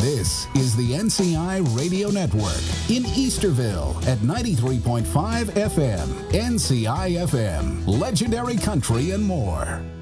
This is the NCI Radio Network in Easterville at 93.5 FM, NCI FM, legendary country and more.